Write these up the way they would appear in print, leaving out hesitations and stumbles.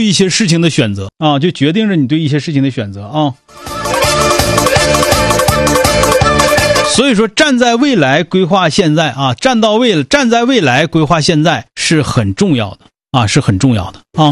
一些事情的选择啊，就决定着你对一些事情的选择啊。所以说站在未来规划现在啊，站在未来规划现在是很重要的啊，是很重要的啊。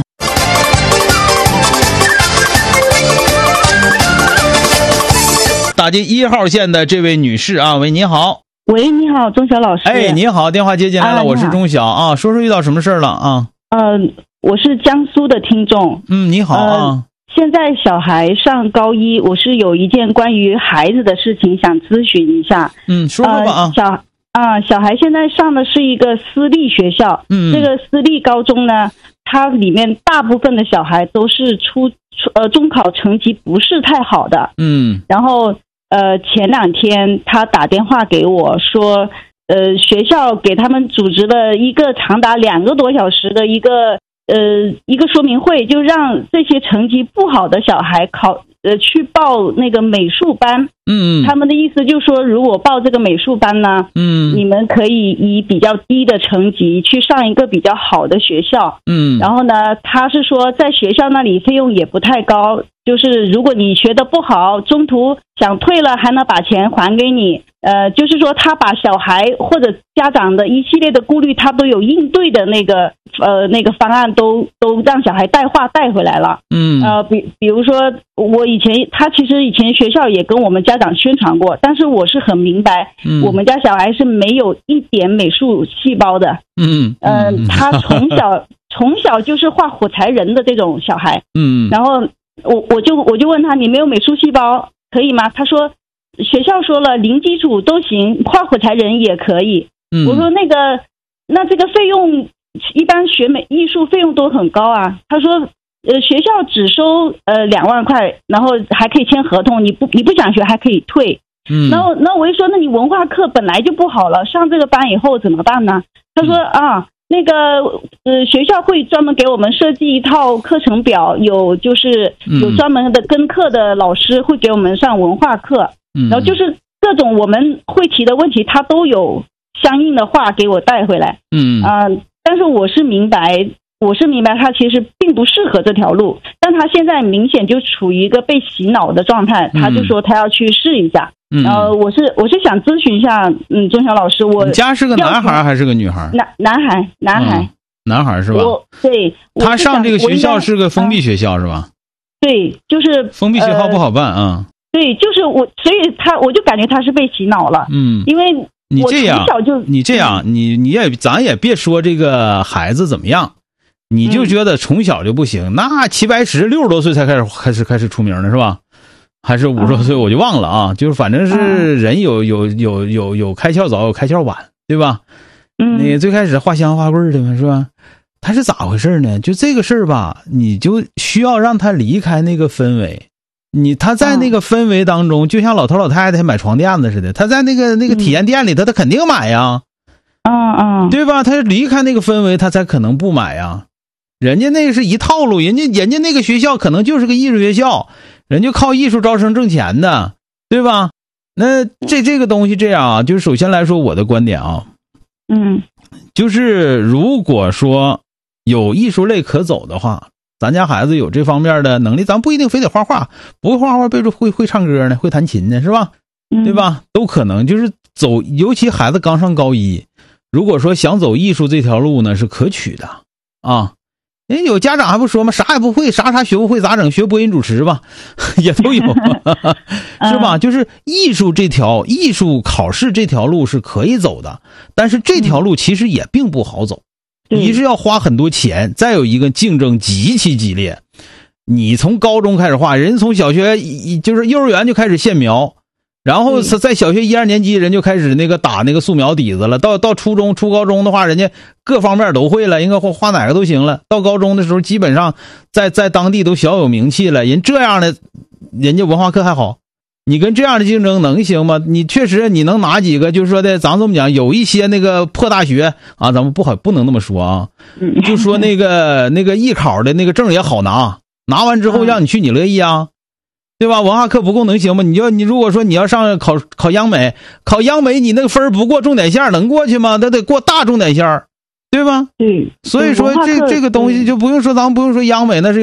打进1号线的这位女士啊，喂，你好。 喂，你好，钟晓老师。 哎，你好，电话接进来了，我是钟晓啊，说说遇到什么事了啊？ 我是江苏的听众。 你好啊。 现在小孩上高一，我是有一件关于孩子的事情想咨询一下。 说说吧啊。小孩现在上的是一个私立学校。这个私立高中呢，它里面大部分的小孩都是中考成绩不是太好的。然后前2天他打电话给我说，学校给他们组织了一个长达2个多小时的一个说明会，就让这些成绩不好的小孩去报那个美术班。他们的意思就是说，如果报这个美术班呢，你们可以以比较低的成绩去上一个比较好的学校。然后呢，他是说在学校那里费用也不太高，就是如果你学得不好，中途想退了还能把钱还给你。就是说他把小孩或者家长的一系列的顾虑，他都有应对的那个方案都让小孩带回来了。比如说他其实以前学校也跟我们家长宣传过，但是我是很明白，我们家小孩是没有一点美术细胞的。他从小就是画火柴人的这种小孩。然后我就问他，你没有美术细胞可以吗？他说学校说了零基础都行，画火柴人也可以。我说那这个费用一般学艺术费用都很高啊。他说学校只收2万块，然后还可以签合同，你不想学还可以退。那我一说，那你文化课本来就不好了，上这个班以后怎么办呢？他说那个学校会专门给我们设计一套课程表，有专门的跟课的老师会给我们上文化课。然后就是各种我们会提的问题，他都有相应的话给我带回来。但是我是明白他其实并不适合这条路，但他现在明显就处于一个被洗脑的状态，他就说他要去试一下。我是想咨询一下，钟晓老师，你家是个男孩还是个女孩？男孩是吧？ 对。 他上这个学校是个封闭学校是吧？ 对，就是封闭学校不好办啊。 对，就是所以我就感觉他是被洗脑了。因为我从小就咱也别说这个孩子怎么样，你就觉得从小就不行。那齐白石60多岁才开始出名的是吧？还是50多岁我就忘了啊。就是反正是人有开窍早有开窍晚，对吧？你最开始画香花棍的嘛是吧？他是咋回事呢？就这个事儿吧，你就需要让他离开那个氛围。他在那个氛围当中，就像老头老太太买床垫子似的，他在那个体验店里他肯定买呀。对吧？他离开那个氛围他才可能不买呀。人家那个是一套路，人家那个学校可能就是个艺术学校，人家靠艺术招生挣钱的，对吧？那这个东西这样啊，就是首先来说我的观点啊，就是如果说有艺术类可走的话，咱家孩子有这方面的能力，咱不一定非得画画，不会画画背着会唱歌呢，会弹琴呢，是吧？对吧？都可能就是走，尤其孩子刚上高一，如果说想走艺术这条路呢，是可取的啊。有家长还不说吗？啥也不会，啥学不会咋整？学播音主持吧，也都有，是吧？就是艺术考试这条路是可以走的，但是这条路其实也并不好走。一是要花很多钱，再有一个竞争极其激烈。你从高中开始画，人从小学就是幼儿园就开始线描，然后在小学1、2年级人就开始打那个素描底子了。到初高中的话，人家各方面都会了，应该画哪个都行了。到高中的时候，基本上在当地都小有名气了。人这样的，人家文化课还好。你跟这样的竞争能行吗？你确实你能拿几个，就是说的，咱这么讲，有一些那个破大学啊，咱们不能那么说啊，就说那个艺考的那个证也好拿完之后让你去，你乐意啊，对吧？文化课不够能行吗？你如果说你要上考央美，你那个分不过重点线能过去吗？那得过大重点线，对吧？所以说这个东西就不用说，咱们不用说央美，那是